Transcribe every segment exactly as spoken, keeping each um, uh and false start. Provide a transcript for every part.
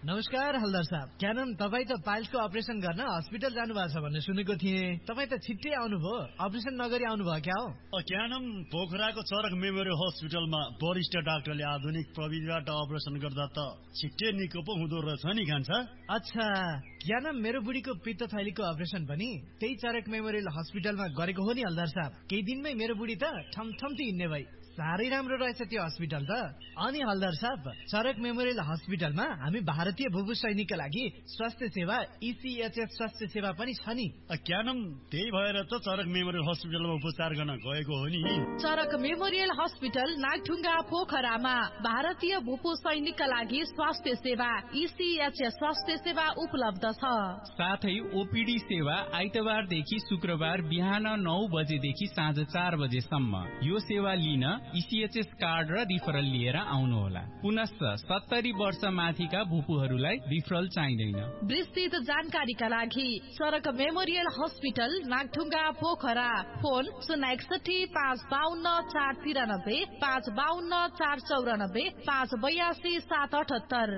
नमस्कार हलदार साहब। क्या नाम तपाईँ त पाइल्सको अपरेसन गर्न हस्पिटल जानु भएको छ भन्ने सुनेको थिएँ। तपाईँ त छिट्टै आउनुभयो, अपरेसन नगरी आउनुभयो क्या हो? क्या नाम पोखराको चरक मेमोरियल हस्पिटलमा वरिष्ठ डाक्टरले आधुनिक प्रविधिबाट अपरेसन गर्दा त छिट्टै निको पो हुँदो रहेछ नि कान्छा। अच्छा, क्या नाम मेरो बुढीको पित्त थैलीको अपरेसन पनि त्यही चरक मेमोरियल हस्पिटलमा गरेको हो नि हलदार साहब। केही दिनमै मेरो बुढी त ठमठम्ती हिँड्ने भई। साह्रै राम्रो रहेछ त्यो हस्पिटल त। अनि हलदार साहब, चरक मेमोरियल हस्पिटलमा हामी भारतीय भूभू सैनिकका लागि स्वास्थ्य सेवा इसिएचएस स्वास्थ्य सेवा पनि छ नि। क्या नाम त्यही भएर त चरक मेमोरियल हस्पिटलमा उपचार गर्न गएको हो नि। चरक मेमोरियल हस्पिटल नागढुङ्गा पोखरामा भारतीय भूपू सैनिकका लागि स्वास्थ्य सेवा इसिएचएस स्वास्थ्य सेवा उपलब्ध छ। साथै ओपीडी सेवा आइतबारदेखि शुक्रबार बिहान नौ बजेदेखि साँझ चार बजेसम्म। यो सेवा लिन इसिएचएस कार्ड र रिफरल लिएर आउनुहोला। पुनश्च सत्तरी वर्ष माथिका भूपूहरूलाई रिफरल चाहिँदैन। विस्तृत जानकारीका लागि चरक memorial hospital Nagdhunga Pokhara, phone शून्य एकसठी पाँच बाहन्न चार तिरानब्बे पाँच बाहन्न चार चौरानब्बे पाँच बयासी सात अठहत्तर।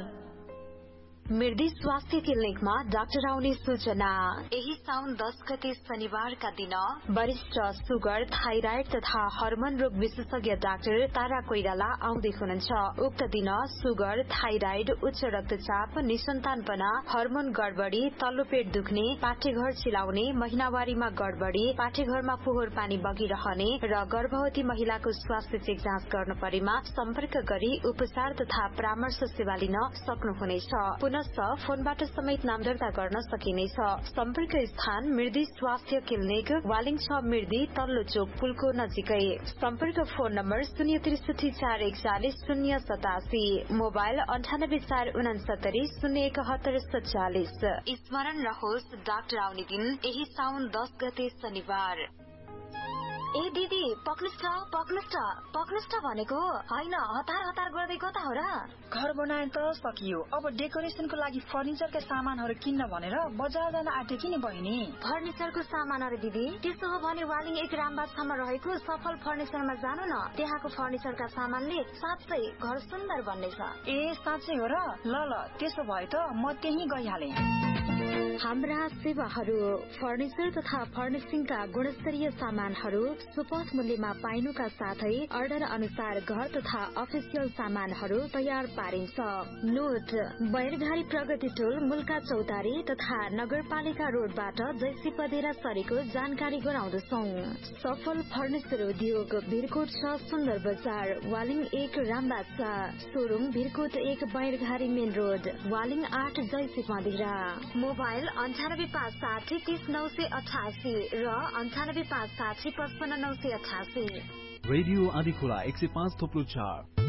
मृदी स्वास्थ्य क्लिनिकमा डाक्टर आउने सूचना। यही साउन दस गते शनिबारका दिन वरिष्ठ सुगर, थाइराइड तथा हर्मोन रोग विशेषज्ञ डाक्टर तारा कोइराला आउँदै हुनुहुन्छ। उक्त दिन सुगर, थाइराइड, उच्च रक्तचाप, निसन्तानपना, हर्मोन गडबडी, तल्लो पेट दुख्ने, पाठेघर चिलाउने, महिनावारीमा गडबडी, पाठेघरमा फोहोर पानी बगिरहने र गर्भवती महिलाको स्वास्थ्य चेक जाँच गर्न परेमा सम्पर्क गरी उपचार तथा परामर्श सेवा लिन सक्नुहुनेछ। पुनश्च फोनबाट समेत नाम दर्ता गर्न सकिनेछ। सम्पर्क स्थान मृदी स्वास्थ्य क्लिनिक, वालिङ छ मृदी, तल्लो चोक पुलको नजिकै। सम्पर्क फोन नम्बर शून्य त्रिसठी चार एकचालिस शून्य सतासी, मोबाइल अन्ठानब्बे चार उनासत्तरी शून्य एकहत्तर सत्तालिस। स्मरण रहोस्, डाक्टर आउने दिन यही साउन दस गते शनिबार। ए दिदी, पक्नुस् पक्नुस् पक्नुस् भनेको होइन, हतार हतार गर्दै कता हो र? घर बनाए त सकियो, अब डेकोरेसनको लागि फर्निचरका सामानहरू किन्न भनेर बजार जान आँटे कि नि बहिनी। फर्निचरको सामान अरे दिदी? त्यसो हो भने वालिङ एक रामबागसम्म रहेको सफल फर्निचरमा जानु न। त्यहाँको फर्निचरका सामानले साँच्चै घर सुन्दर बन्नेछ। ए साँच्चै हो र? ल ल, त्यसो भए त म त्यही गइहाले। हाम्रा सेवाहरू फर्निचर तथा फर्निसिङका गुणस्तरीय सामानहरू सुपथ मूल्यमा पाइनुका साथै अर्डर अनुसार घर तथा अफिसियल सामानहरू तयार पारिन्छ। नोट, बैरघारी प्रगति टोल, मुल्का चौतारी तथा नगरपालिका रोडबाट जैसी पदेरा सरेको जानकारी गराउँदछौ। सफल फर्निचर उद्योग भिरकोट छ सुन्दर बजार, वालिङ एक रामबाग छ, सोरुम भिरकोट एक बैरघारी मेन रोड, वालिङ आठ जैसी पदेरा। मोबाइल अन्ठानब्बे पाँच साठी तीस नौ सय अठासी र अन्ठानब्बे पाँच साठी पचपन्न नौ सय अठासी। रेडियो आदिखोला एक सय पाँच थोप्लो चार।